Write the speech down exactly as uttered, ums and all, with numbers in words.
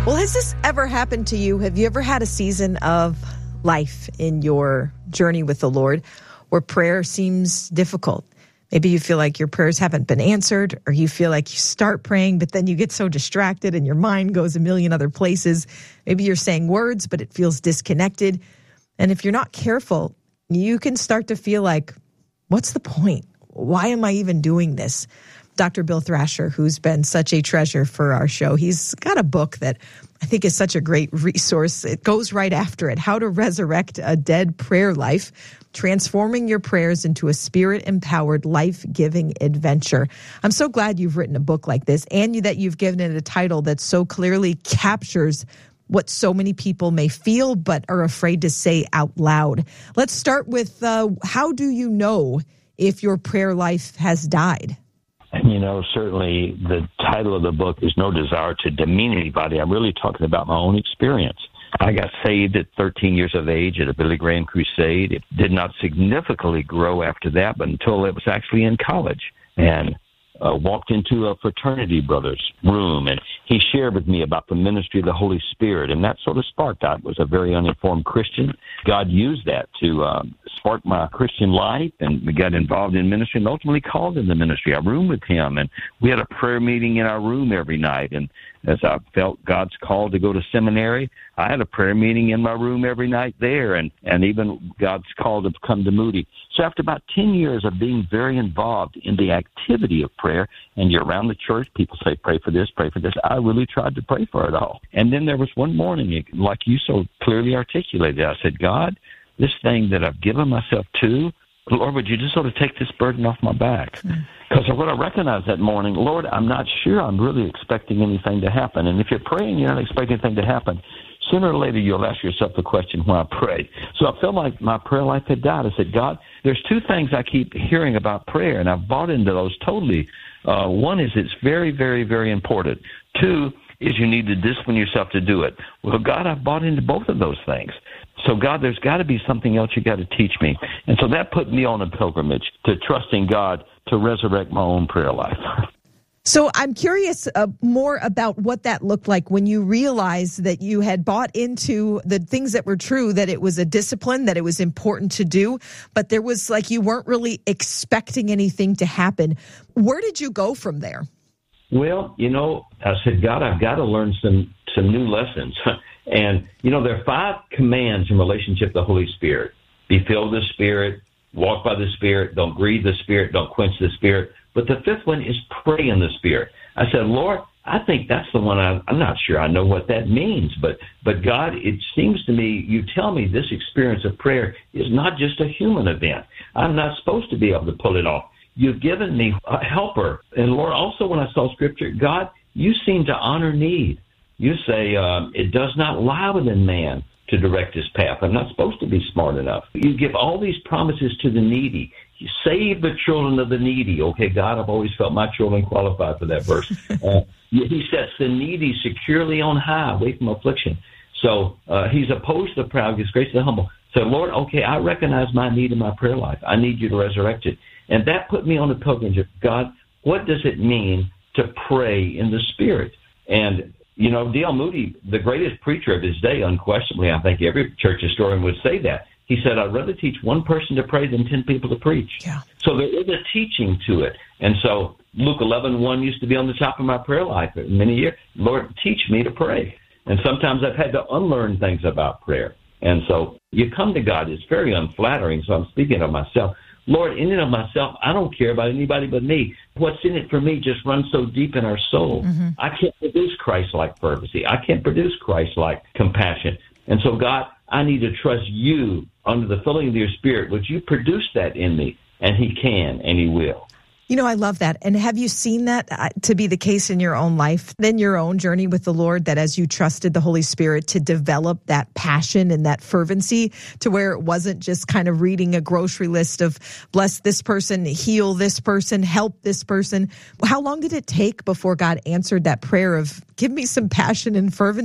Well, has this ever happened to you? Have you ever had a season of life in your journey with the Lord where prayer seems difficult? Maybe you feel like your prayers haven't been answered, or you feel like you start praying, but then you get so distracted and your mind goes a million other places. Maybe you're saying words, but it feels disconnected. And if you're not careful, you can start to feel like, what's the point? Why am I even doing this? Doctor Bill Thrasher, who's been such a treasure for our show, he's got a book that I think is such a great resource. It goes right after it, How to Resurrect a Dead Prayer Life, Transforming Your Prayers into a Spirit-Empowered, Life-Giving Adventure. I'm so glad you've written a book like this, and that you've given it a title that so clearly captures what so many people may feel but are afraid to say out loud. Let's start with uh, how do you know if your prayer life has died? You know, certainly the title of the book is no desire to demean anybody. I'm really talking about my own experience. I got saved at thirteen years of age at a Billy Graham crusade. It did not significantly grow after that, but until it was actually in college. And uh, walked into a fraternity brother's room, and he shared with me about the ministry of the Holy Spirit, and that sort of sparked. I was a very uninformed Christian. God used that to um, spark my Christian life, and we got involved in ministry and ultimately called in the ministry. I roomed with him, and we had a prayer meeting in our room every night. And as I felt God's call to go to seminary, I had a prayer meeting in my room every night there, and, and even God's call to come to Moody. So after about ten years of being very involved in the activity of prayer, and you're around the church, people say, pray for this, pray for this. I really tried to pray for it all. And then there was one morning, like you so clearly articulated, I said, God, this thing that I've given myself to, Lord, would you just sort of take this burden off my back? Because mm. what I recognized that morning, Lord, I'm not sure I'm really expecting anything to happen. And if you're praying, you're not expecting anything to happen, sooner or later you'll ask yourself the question, why pray? So I felt like my prayer life had died. I said, God, there's two things I keep hearing about prayer, and I've bought into those totally. Uh, one is it's very, very, very important. Two is you need to discipline yourself to do it. Well, God, I've bought into both of those things. So, God, there's got to be something else you got to teach me. And so that put me on a pilgrimage to trusting God to resurrect my own prayer life. So I'm curious uh, more about what that looked like when you realized that you had bought into the things that were true, that it was a discipline, that it was important to do, but there was like you weren't really expecting anything to happen. Where did you go from there? Well, you know, I said, God, I've got to learn some, some new lessons. And, you know, there are five commands in relationship to the Holy Spirit. Be filled with the Spirit, walk by the Spirit, don't grieve the Spirit, don't quench the Spirit. But the fifth one is pray in the Spirit. I said, Lord, I think that's the one. I, I'm not sure I know what that means. But, but God, it seems to me, you tell me this experience of prayer is not just a human event. I'm not supposed to be able to pull it off. You've given me a helper. And Lord, also when I saw Scripture, God, you seem to honor need. You say um, it does not lie within man to direct his path. I'm not supposed to be smart enough. You give all these promises to the needy. You save the children of the needy. Okay, God, I've always felt my children qualified for that verse. Uh, he sets the needy securely on high, away from affliction. So uh, he's opposed to the proud, gives grace to the humble. So, Lord, okay, I recognize my need in my prayer life. I need you to resurrect it. And that put me on a pilgrimage. God, what does it mean to pray in the Spirit? And you know, D L Moody, the greatest preacher of his day, unquestionably, I think every church historian would say that. He said, I'd rather teach one person to pray than ten people to preach. Yeah. So there is a teaching to it. And so Luke eleven one used to be on the top of my prayer life for many years. Lord, teach me to pray. And sometimes I've had to unlearn things about prayer. And so you come to God. It's very unflattering. So I'm speaking of myself. Lord, in and of myself, I don't care about anybody but me. What's in it for me just runs so deep in our soul. Mm-hmm. I can't produce Christ-like fervency. I can't produce Christ-like compassion. And so, God, I need to trust you under the filling of your Spirit. Would you produce that in me? And he can, and he will. You know, I love that. And have you seen that uh, to be the case in your own life, in your own journey with the Lord, that as you trusted the Holy Spirit to develop that passion and that fervency to where it wasn't just kind of reading a grocery list of bless this person, heal this person, help this person? How long did it take before God answered that prayer of give me some passion and fervency?